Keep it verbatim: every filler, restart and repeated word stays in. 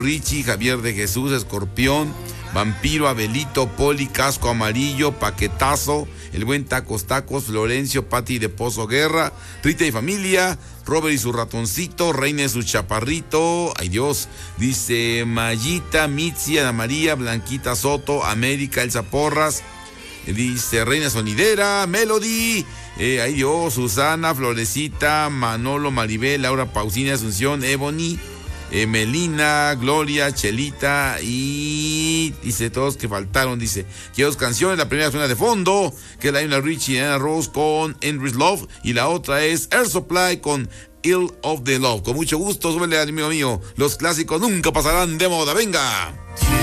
Richie, Javier de Jesús, Escorpión, Vampiro, Abelito, Poli, Casco Amarillo, Paquetazo, el buen Tacos Tacos, Florencio, Pati de Pozo Guerra, Rita y familia, Robert y su ratoncito, Reina y su chaparrito, ay Dios, dice Mayita, Mitzi, Ana María, Blanquita Soto, América, Elsa Porras, dice Reina Sonidera, Melody, eh, ay Dios, Susana, Florecita, Manolo, Maribel, Laura Pausina, Asunción, Ebony, Eh, Melina, Gloria, Chelita y dice todos que faltaron, dice que dos canciones, la primera suena de fondo, que es la Lionel Richie y Ana Rose con Endless Love, y la otra es Air Supply con Ill of the Love. Con mucho gusto, súbele, amigo mío, los clásicos nunca pasarán de moda, venga.